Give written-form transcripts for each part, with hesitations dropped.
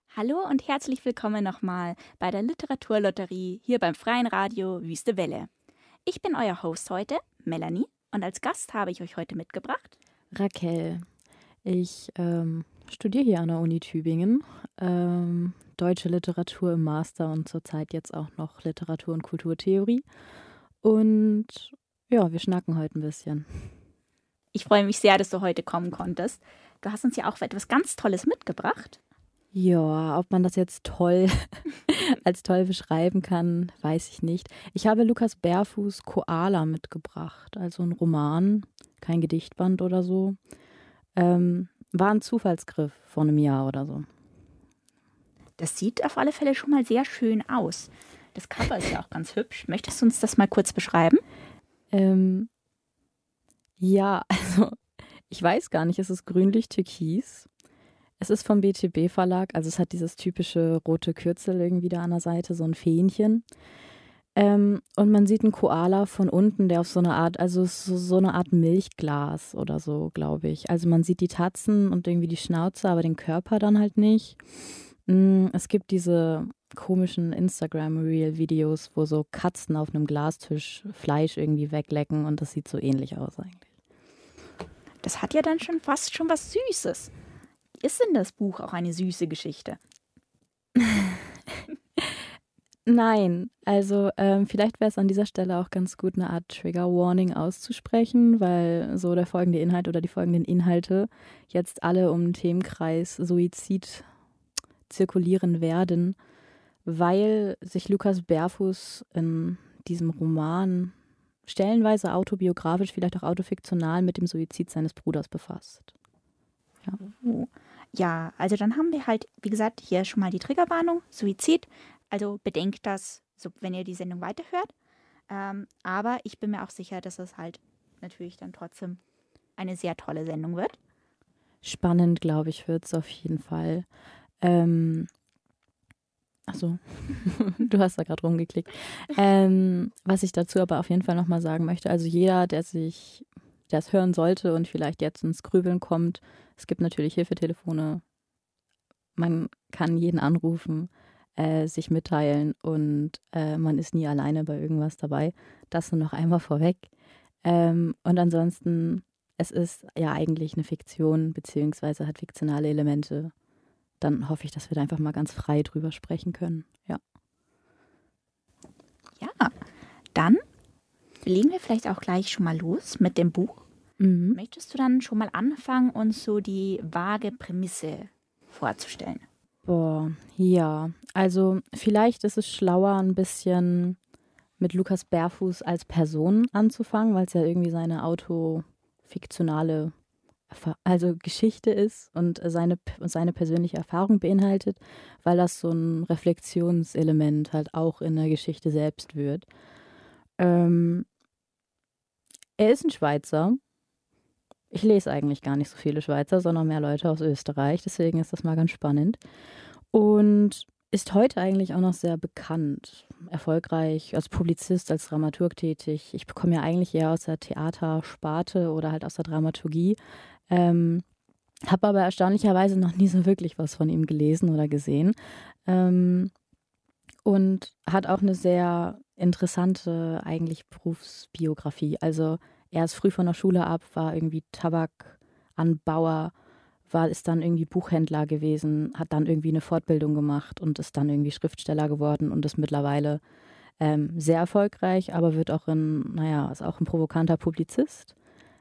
Hallo und herzlich willkommen nochmal bei der Literaturlotterie hier beim Freien Radio Wüste Welle. Ich bin euer Host heute, Melanie, und als Gast habe ich euch heute mitgebracht Raquel. Ich studiere hier an der Uni Tübingen, deutsche Literatur im Master und zurzeit jetzt auch noch Literatur- und Kulturtheorie. Und ja, wir schnacken heute ein bisschen. Ich freue mich sehr, dass du heute kommen konntest. Du hast uns ja auch etwas ganz Tolles mitgebracht. Ja, ob man das jetzt toll als toll beschreiben kann, weiß ich nicht. Ich habe Lukas Berfuß Koala mitgebracht, also ein Roman, kein Gedichtband oder so. War ein Zufallsgriff vor einem Jahr oder so. Das sieht auf alle Fälle schon mal sehr schön aus. Das Cover ist ja auch ganz hübsch. Möchtest du uns das mal kurz beschreiben? Ja, also ich weiß gar nicht, es ist grünlich-türkis. Es ist vom BTB-Verlag, also es hat dieses typische rote Kürzel irgendwie da an der Seite, so ein Fähnchen. Und man sieht einen Koala von unten, der auf so eine Art, also so eine Art Milchglas oder so, glaube ich. Also man sieht die Tatzen und irgendwie die Schnauze, aber den Körper dann halt nicht. Es gibt diese komischen Instagram-Reel-Videos, wo so Katzen auf einem Glastisch Fleisch irgendwie weglecken und das sieht so ähnlich aus eigentlich. Das hat ja dann schon fast schon was Süßes. Ist denn das Buch auch eine süße Geschichte? Nein, also vielleicht wäre es an dieser Stelle auch ganz gut, eine Art Trigger Warning auszusprechen, weil so der folgende Inhalt oder die folgenden Inhalte jetzt alle um den Themenkreis Suizid zirkulieren werden, weil sich Lukas Berfuß in diesem Roman stellenweise autobiografisch, vielleicht auch autofiktional mit dem Suizid seines Bruders befasst. Ja. Ja, also dann haben wir halt, wie gesagt, hier schon mal die Triggerwarnung, Suizid. Also bedenkt das, so, wenn ihr die Sendung weiterhört. Aber ich bin mir auch sicher, dass es halt natürlich dann trotzdem eine sehr tolle Sendung wird. Spannend, glaube ich, wird es auf jeden Fall. Achso, du hast da gerade rumgeklickt. Was ich dazu aber auf jeden Fall nochmal sagen möchte, also jeder, der es hören sollte und vielleicht jetzt ins Grübeln kommt, es gibt natürlich Hilfetelefone, man kann jeden anrufen, sich mitteilen und man ist nie alleine bei irgendwas dabei. Das nur noch einmal vorweg. Und ansonsten, es ist ja eigentlich eine Fiktion, beziehungsweise hat fiktionale Elemente. Dann hoffe ich, dass wir da einfach mal ganz frei drüber sprechen können. Ja. Ja, dann legen wir vielleicht auch gleich schon mal los mit dem Buch. Möchtest du dann schon mal anfangen, uns so die vage Prämisse vorzustellen? Boah, ja. Also vielleicht ist es schlauer, ein bisschen mit Lukas Berfuß als Person anzufangen, weil es ja irgendwie seine autofiktionale Geschichte ist und seine persönliche Erfahrung beinhaltet, weil das so ein Reflexionselement halt auch in der Geschichte selbst wird. Er ist ein Schweizer. Ich lese eigentlich gar nicht so viele Schweizer, sondern mehr Leute aus Österreich. Deswegen ist das mal ganz spannend. Und ist heute eigentlich auch noch sehr bekannt. Erfolgreich als Publizist, als Dramaturg tätig. Ich komme ja eigentlich eher aus der Theatersparte oder halt aus der Dramaturgie. Habe aber erstaunlicherweise noch nie so wirklich was von ihm gelesen oder gesehen. Und hat auch eine sehr interessante eigentlich Berufsbiografie. Also er ist früh von der Schule ab, war irgendwie Tabakanbauer, ist dann irgendwie Buchhändler gewesen, hat dann irgendwie eine Fortbildung gemacht und ist dann irgendwie Schriftsteller geworden und ist mittlerweile sehr erfolgreich, aber ist auch ein provokanter Publizist.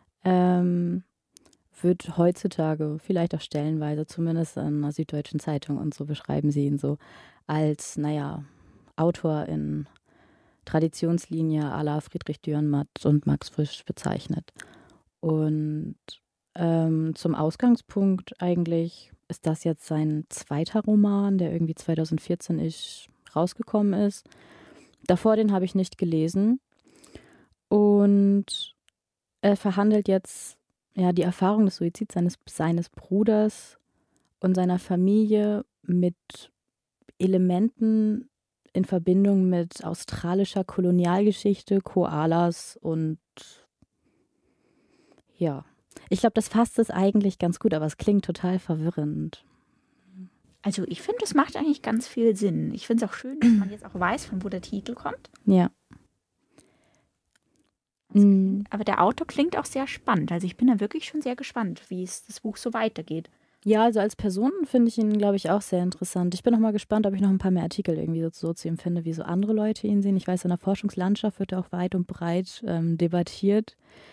Wird heutzutage, vielleicht auch stellenweise, zumindest in einer Süddeutschen Zeitung und so beschreiben sie ihn so als, Autor in Traditionslinie à la Friedrich Dürrenmatt und Max Frisch bezeichnet. Und zum Ausgangspunkt eigentlich ist das jetzt sein zweiter Roman, der irgendwie 2014 rausgekommen ist. Davor den habe ich nicht gelesen. Und er verhandelt jetzt die Erfahrung des Suizids seines Bruders und seiner Familie mit Elementen in Verbindung mit australischer Kolonialgeschichte, Koalas und ja. Ich glaube, das fasst es eigentlich ganz gut, aber es klingt total verwirrend. Also ich finde, das macht eigentlich ganz viel Sinn. Ich finde es auch schön, dass man jetzt auch weiß, von wo der Titel kommt. Ja. Aber der Autor klingt auch sehr spannend. Also ich bin da wirklich schon sehr gespannt, wie es das Buch so weitergeht. Ja, also als Person finde ich ihn, glaube ich, auch sehr interessant. Ich bin noch mal gespannt, ob ich noch ein paar mehr Artikel irgendwie so zu ihm finde, wie so andere Leute ihn sehen. Ich weiß, in der Forschungslandschaft wird er auch weit und breit debattiert.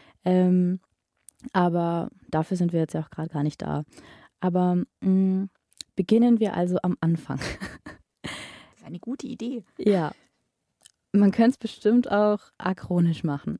Aber dafür sind wir jetzt ja auch gerade gar nicht da. Aber beginnen wir also am Anfang. Das ist eine gute Idee. Ja, man könnte es bestimmt auch achronisch machen.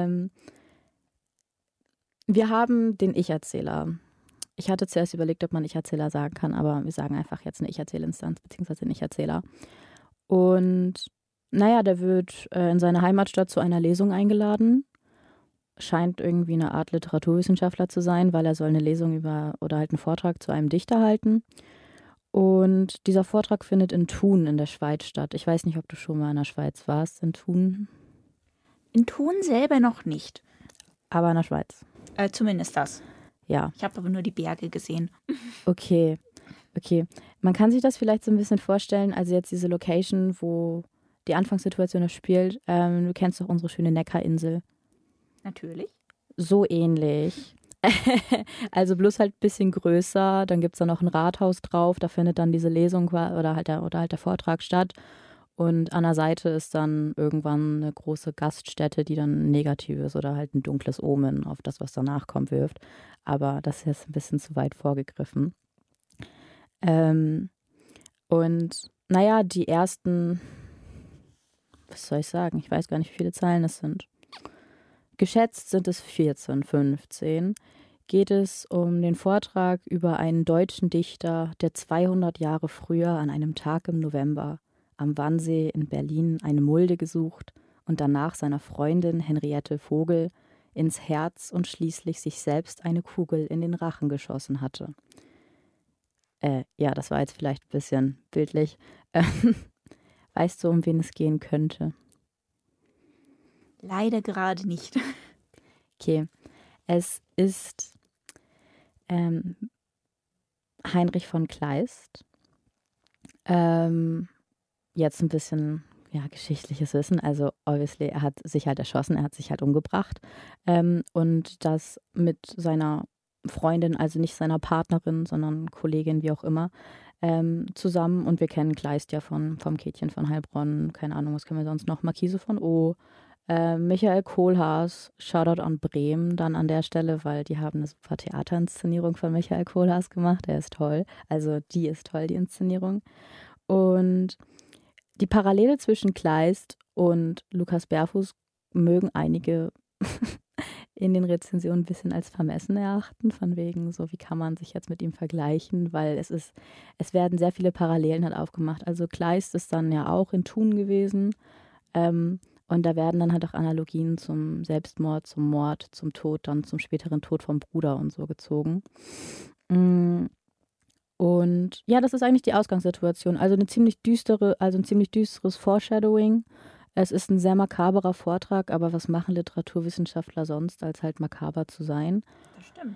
Wir haben den Ich-Erzähler. Ich hatte zuerst überlegt, ob man Ich-Erzähler sagen kann, aber wir sagen einfach jetzt eine Ich-Erzählinstanz beziehungsweise einen Ich-Erzähler. Und naja, der wird in seine Heimatstadt zu einer Lesung eingeladen. Scheint irgendwie eine Art Literaturwissenschaftler zu sein, weil er soll eine Lesung über oder halt einen Vortrag zu einem Dichter halten. Und dieser Vortrag findet in Thun in der Schweiz statt. Ich weiß nicht, ob du schon mal in der Schweiz warst, in Thun, In Thun selber noch nicht. aber in der Schweiz. Zumindest das. Ja, Ich habe aber nur die Berge gesehen. okay. Man kann sich das vielleicht so ein bisschen vorstellen, also jetzt diese Location, wo die Anfangssituation spielt. Du kennst doch unsere schöne Neckarinsel. Natürlich. So ähnlich. Also bloß halt ein bisschen größer. Dann gibt es da noch ein Rathaus drauf. Da findet dann diese Lesung oder halt der Vortrag statt. Und an der Seite ist dann irgendwann eine große Gaststätte, die dann negativ ist oder halt ein dunkles Omen auf das, was danach kommt, wirft. Aber das ist jetzt ein bisschen zu weit vorgegriffen. Und naja, die ersten, was soll ich sagen? Ich weiß gar nicht, wie viele Zeilen es sind. Geschätzt sind es 14, 15. Geht es um den Vortrag über einen deutschen Dichter, der 200 Jahre früher an einem Tag im November am Wannsee in Berlin eine Mulde gesucht und danach seiner Freundin Henriette Vogel ins Herz und schließlich sich selbst eine Kugel in den Rachen geschossen hatte. Ja, das war jetzt vielleicht ein bisschen bildlich. Weißt du, um wen es gehen könnte? Leider gerade nicht. Okay, es ist Heinrich von Kleist. Jetzt ein bisschen geschichtliches Wissen. Also obviously, er hat sich halt erschossen, er hat sich halt umgebracht. Und das mit seiner Freundin, also nicht seiner Partnerin, sondern Kollegin, wie auch immer, zusammen. Und wir kennen Kleist ja vom Käthchen von Heilbronn, keine Ahnung, was kennen wir sonst noch? Marquise von O. Michael Kohlhaas, Shoutout an Bremen dann an der Stelle, weil die haben eine super Theaterinszenierung von Michael Kohlhaas gemacht. Der ist toll. Also die ist toll, die Inszenierung. Und die Parallele zwischen Kleist und Lukas Berfuß mögen einige in den Rezensionen ein bisschen als vermessen erachten, von wegen so, wie kann man sich jetzt mit ihm vergleichen, weil es werden sehr viele Parallelen halt aufgemacht. Also Kleist ist dann ja auch in Thun gewesen, und da werden dann halt auch Analogien zum Selbstmord, zum Mord, zum Tod, dann zum späteren Tod vom Bruder und so gezogen. Und ja, das ist eigentlich die Ausgangssituation. Also ein ziemlich düsteres Foreshadowing. Es ist ein sehr makaberer Vortrag, aber was machen Literaturwissenschaftler sonst, als halt makaber zu sein? Das stimmt.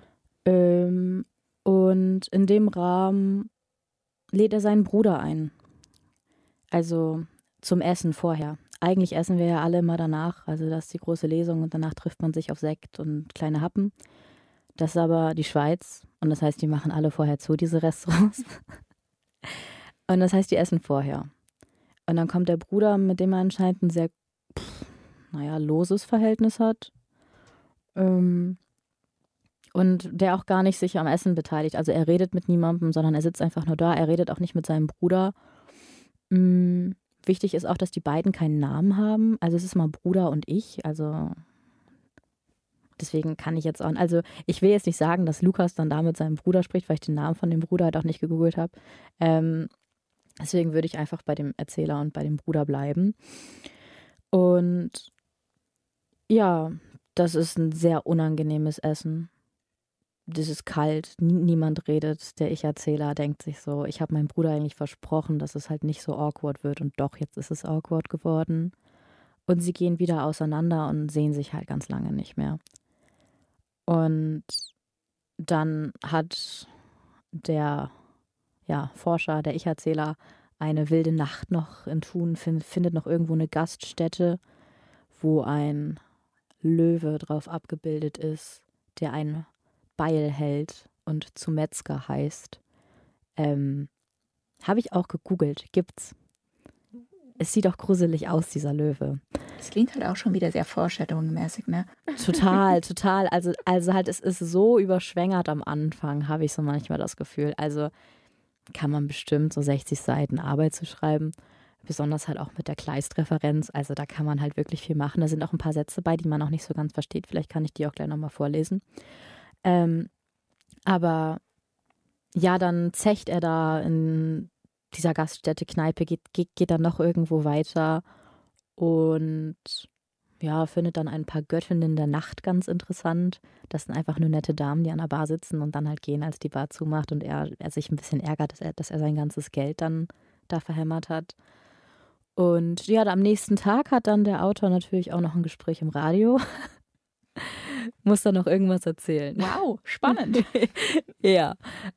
Und in dem Rahmen lädt er seinen Bruder ein. Also zum Essen vorher. Eigentlich essen wir ja alle immer danach. Also das ist die große Lesung und danach trifft man sich auf Sekt und kleine Happen. Das ist aber die Schweiz und das heißt, die machen alle vorher zu, diese Restaurants. Und das heißt, die essen vorher. Und dann kommt der Bruder, mit dem er anscheinend ein sehr, loses Verhältnis hat. Und der auch gar nicht sich am Essen beteiligt. Also er redet mit niemandem, sondern er sitzt einfach nur da. Er redet auch nicht mit seinem Bruder. Wichtig ist auch, dass die beiden keinen Namen haben. Also es ist mal Bruder und ich. Also deswegen kann ich jetzt auch, also ich will jetzt nicht sagen, dass Lukas dann da mit seinem Bruder spricht, weil ich den Namen von dem Bruder halt auch nicht gegoogelt habe. Deswegen würde ich einfach bei dem Erzähler und bei dem Bruder bleiben. Und ja, das ist ein sehr unangenehmes Essen. Das ist kalt, niemand redet. Der Ich-Erzähler denkt sich so, ich habe meinem Bruder eigentlich versprochen, dass es halt nicht so awkward wird und doch, jetzt ist es awkward geworden. Und sie gehen wieder auseinander und sehen sich halt ganz lange nicht mehr. Und dann hat Forscher, der Ich-Erzähler, eine wilde Nacht noch in Thun, findet noch irgendwo eine Gaststätte, wo ein Löwe drauf abgebildet ist, der ein Beil hält und zu Metzger heißt. Habe ich auch gegoogelt. Gibt's. Es sieht auch gruselig aus, dieser Löwe. Es klingt halt auch schon wieder sehr foreshadowing-mäßig, ne? Total, total. Also halt, es ist so überschwängert am Anfang, habe ich so manchmal das Gefühl. Also kann man bestimmt so 60 Seiten Arbeit zu schreiben. Besonders halt auch mit der Kleist-Referenz. Also da kann man halt wirklich viel machen. Da sind auch ein paar Sätze bei, die man auch nicht so ganz versteht. Vielleicht kann ich die auch gleich nochmal vorlesen. Aber ja, dann zecht er da in dieser Gaststätte, Kneipe, geht dann noch irgendwo weiter und ja, findet dann ein paar Göttinnen der Nacht ganz interessant. Das sind einfach nur nette Damen, die an der Bar sitzen und dann halt gehen, als die Bar zumacht und er sich ein bisschen ärgert, dass er sein ganzes Geld dann da verhämmert hat. Und ja, am nächsten Tag hat dann der Autor natürlich auch noch ein Gespräch im Radio. Muss dann noch irgendwas erzählen. Wow, spannend. Ja.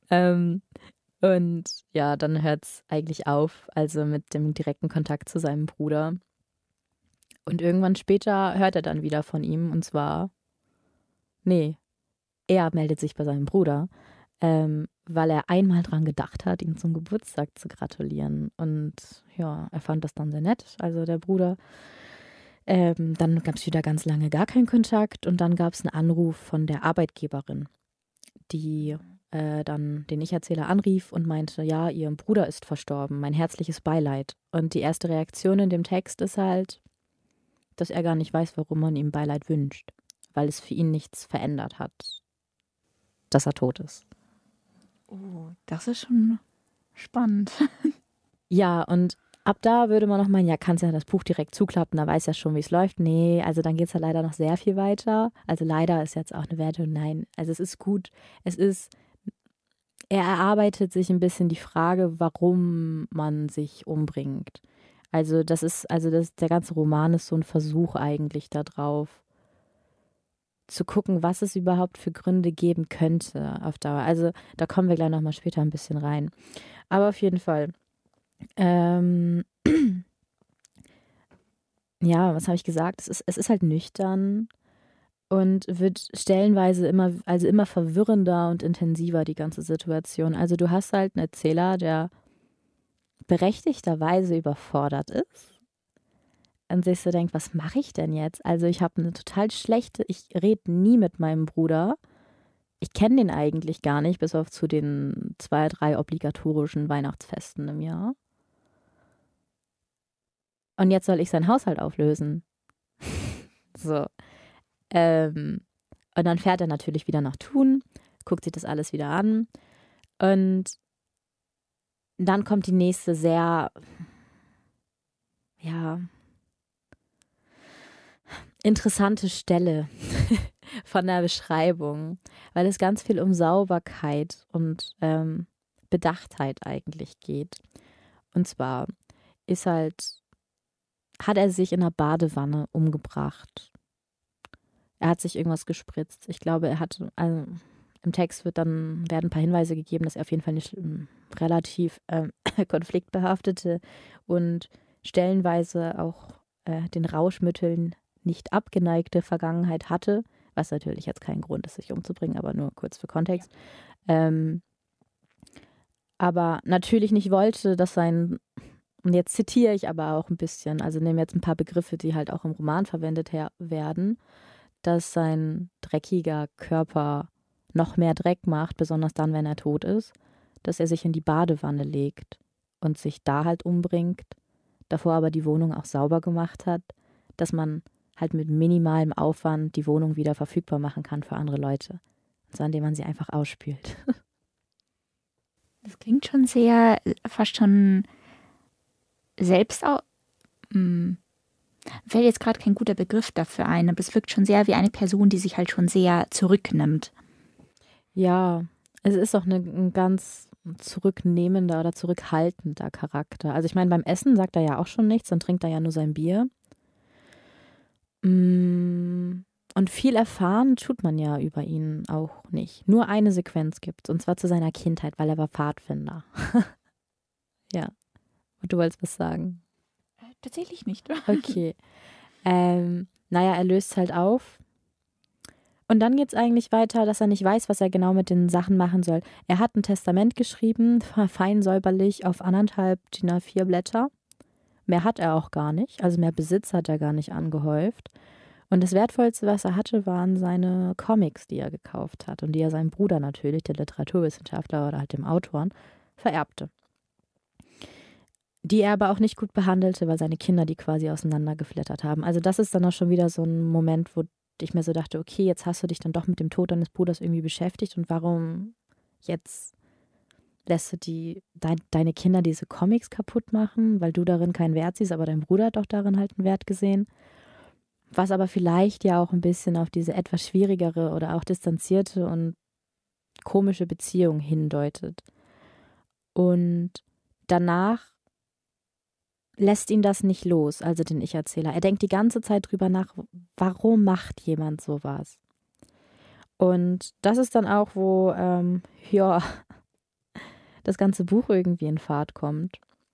Und ja, dann hört es eigentlich auf, also mit dem direkten Kontakt zu seinem Bruder. Und irgendwann später hört er dann wieder von ihm und zwar, er meldet sich bei seinem Bruder, weil er einmal dran gedacht hat, ihm zum Geburtstag zu gratulieren. Und ja, er fand das dann sehr nett, also der Bruder. Dann gab es wieder ganz lange gar keinen Kontakt und dann gab es einen Anruf von der Arbeitgeberin, die dann den Ich-Erzähler anrief und meinte, ja, ihr Bruder ist verstorben, mein herzliches Beileid. Und die erste Reaktion in dem Text ist halt, dass er gar nicht weiß, warum man ihm Beileid wünscht, weil es für ihn nichts verändert hat, dass er tot ist. Oh, das ist schon spannend. Ja, und ab da würde man noch meinen, ja, kannst ja das Buch direkt zuklappen, da weiß ja schon, wie es läuft. Nee, also dann geht es ja leider noch sehr viel weiter. Also leider ist jetzt auch eine Wertung, nein. Also es ist gut, er erarbeitet sich ein bisschen die Frage, warum man sich umbringt. Also der ganze Roman ist so ein Versuch eigentlich darauf, zu gucken, was es überhaupt für Gründe geben könnte auf Dauer. Also da kommen wir gleich nochmal später ein bisschen rein. Aber auf jeden Fall. Ja, was habe ich gesagt? Es ist halt nüchtern und wird stellenweise immer verwirrender und intensiver, die ganze Situation. Also du hast halt einen Erzähler, der berechtigterweise überfordert ist und sich so denkt, was mache ich denn jetzt? Also ich habe ich rede nie mit meinem Bruder. Ich kenne den eigentlich gar nicht, bis auf zu den 2, 3 obligatorischen Weihnachtsfesten im Jahr. Und jetzt soll ich seinen Haushalt auflösen. So. Und dann fährt er natürlich wieder nach Thun, guckt sich das alles wieder an. Und dann kommt die nächste sehr, interessante Stelle von der Beschreibung, weil es ganz viel um Sauberkeit und Bedachtheit eigentlich geht. Und zwar hat er sich in einer Badewanne umgebracht. Er hat sich irgendwas gespritzt. Ich glaube, im Text werden ein paar Hinweise gegeben, dass er auf jeden Fall eine relativ konfliktbehaftete und stellenweise auch den Rauschmitteln nicht abgeneigte Vergangenheit hatte, was natürlich jetzt kein Grund ist, sich umzubringen, aber nur kurz für Kontext. Aber natürlich nicht wollte, dass und jetzt zitiere ich aber auch ein bisschen, also nehme jetzt ein paar Begriffe, die halt auch im Roman verwendet werden, dass sein dreckiger Körper noch mehr Dreck macht, besonders dann, wenn er tot ist, dass er sich in die Badewanne legt und sich da halt umbringt, davor aber die Wohnung auch sauber gemacht hat, dass man halt mit minimalem Aufwand die Wohnung wieder verfügbar machen kann für andere Leute. Und zwar indem man sie einfach ausspült. Das klingt schon sehr, fast schon selbst auch. Fällt jetzt gerade kein guter Begriff dafür ein, aber es wirkt schon sehr wie eine Person, die sich halt schon sehr zurücknimmt. Ja, es ist auch ein ganz zurücknehmender oder zurückhaltender Charakter. Also ich meine, beim Essen sagt er ja auch schon nichts, dann trinkt er ja nur sein Bier. Und viel erfahren tut man ja über ihn auch nicht. Nur eine Sequenz gibt's, und zwar zu seiner Kindheit, weil er war Pfadfinder. Ja, und du wolltest was sagen. Tatsächlich nicht. Okay. Naja, er löst halt auf. Und dann geht's eigentlich weiter, dass er nicht weiß, was er genau mit den Sachen machen soll. Er hat ein Testament geschrieben, fein säuberlich auf 1,5 DIN A4 Blätter. Mehr hat er auch gar nicht, also mehr Besitz hat er gar nicht angehäuft. Und das Wertvollste, was er hatte, waren seine Comics, die er gekauft hat und die er seinem Bruder natürlich, der Literaturwissenschaftler oder halt dem Autoren, vererbte. Die er aber auch nicht gut behandelte, weil seine Kinder die quasi auseinandergeflattert haben. Also das ist dann auch schon wieder so ein Moment, wo ich mir so dachte, okay, jetzt hast du dich dann doch mit dem Tod deines Bruders irgendwie beschäftigt und warum jetzt lässt du deine Kinder diese Comics kaputt machen, weil du darin keinen Wert siehst, aber dein Bruder hat doch darin halt einen Wert gesehen. Was aber vielleicht ja auch ein bisschen auf diese etwas schwierigere oder auch distanzierte und komische Beziehung hindeutet. Und danach lässt ihn das nicht los, also den Ich-Erzähler. Er denkt die ganze Zeit drüber nach, warum macht jemand sowas? Und das ist dann auch, wo, ja, das ganze Buch irgendwie in Fahrt kommt.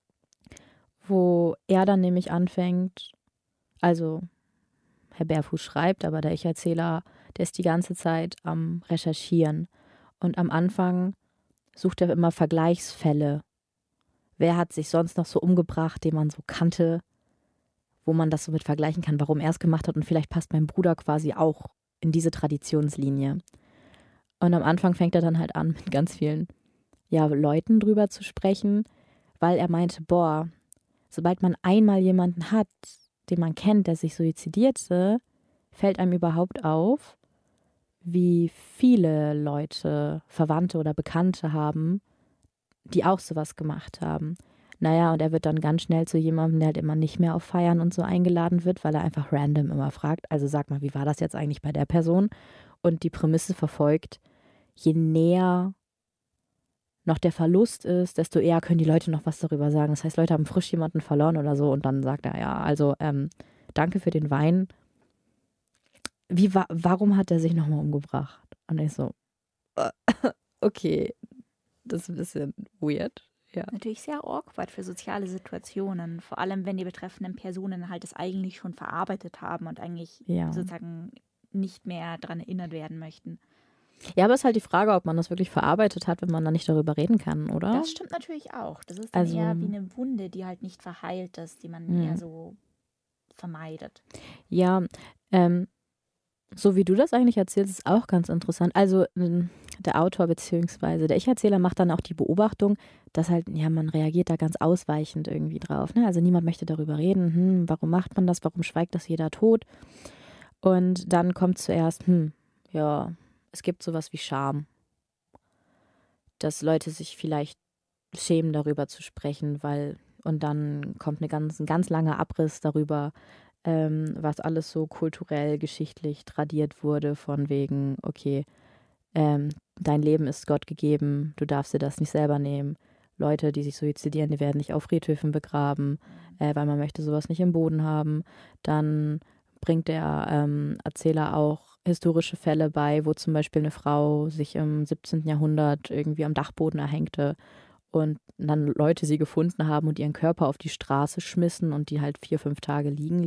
Wo er dann nämlich anfängt, also Herr Berfuß schreibt, aber der Ich-Erzähler, der ist die ganze Zeit am Recherchieren. Und am Anfang sucht er immer Vergleichsfälle. Wer hat sich sonst noch so umgebracht, den man so kannte, wo man das so mit vergleichen kann, warum er es gemacht hat. Und vielleicht passt mein Bruder quasi auch in diese Traditionslinie. Und am Anfang fängt er dann halt an, mit ganz vielen Leuten drüber zu sprechen, weil er meinte, boah, sobald man einmal jemanden hat, den man kennt, der sich suizidierte, fällt einem überhaupt auf, wie viele Leute, Verwandte oder Bekannte haben, die auch sowas gemacht haben. Naja, und er wird dann ganz schnell zu jemandem, der halt immer nicht mehr auf Feiern und so eingeladen wird, weil er einfach random immer fragt, also sag mal, wie war das jetzt eigentlich bei der Person? Und die Prämisse verfolgt, je näher noch der Verlust ist, desto eher können die Leute noch was darüber sagen. Das heißt, Leute haben frisch jemanden verloren oder so und dann sagt er, ja, also danke für den Wein. Warum hat er sich nochmal umgebracht? Und ich so, okay, das ist ein bisschen weird. Ja. Natürlich sehr awkward für soziale Situationen, vor allem wenn die betreffenden Personen halt das eigentlich schon verarbeitet haben und eigentlich sozusagen nicht mehr daran erinnert werden möchten. Ja, aber es ist halt die Frage, ob man das wirklich verarbeitet hat, wenn man da nicht darüber reden kann, oder? Das stimmt natürlich auch. Das ist dann eher wie eine Wunde, die halt nicht verheilt ist, die man eher so vermeidet. Ja, so wie du das eigentlich erzählst, ist auch ganz interessant. Also der Autor bzw. der Ich-Erzähler macht dann auch die Beobachtung, dass halt, man reagiert da ganz ausweichend irgendwie drauf. Ne? Also niemand möchte darüber reden. Warum macht man das? Warum schweigt das jeder tot? Und dann kommt zuerst, es gibt sowas wie Scham. Dass Leute sich vielleicht schämen, darüber zu sprechen, und dann kommt ein ganz langer Abriss darüber, was alles so kulturell, geschichtlich tradiert wurde, von wegen, okay, dein Leben ist Gott gegeben, du darfst dir das nicht selber nehmen. Leute, die sich suizidieren, die werden nicht auf Friedhöfen begraben, weil man möchte sowas nicht im Boden haben. Dann bringt der Erzähler auch historische Fälle bei, wo zum Beispiel eine Frau sich im 17. Jahrhundert irgendwie am Dachboden erhängte und dann Leute sie gefunden haben und ihren Körper auf die Straße schmissen und die halt 4, 5 Tage liegen